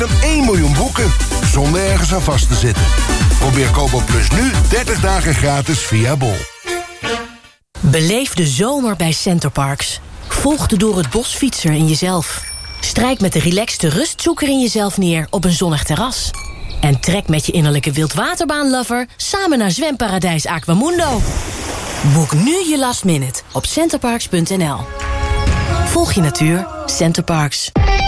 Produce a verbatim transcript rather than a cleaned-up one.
één miljoen boeken, zonder ergens aan vast te zitten. Probeer Kobo Plus nu dertig dagen gratis via Bol. Beleef de zomer bij Centerparks. Volg de door het bos fietser in jezelf. Strijk met de relaxte rustzoeker in jezelf neer op een zonnig terras. En trek met je innerlijke wildwaterbaanlover samen naar zwemparadijs Aquamundo. Boek nu je last minute op centerparks punt n l. Volg je natuur, Centerparks.